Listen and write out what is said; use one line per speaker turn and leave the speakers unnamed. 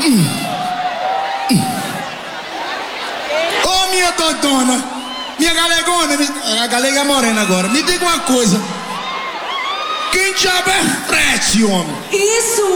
Ô, minha dodona, minha galegona, a galega morena agora, me diga uma coisa. Quem diabo é frete, homem?
Isso!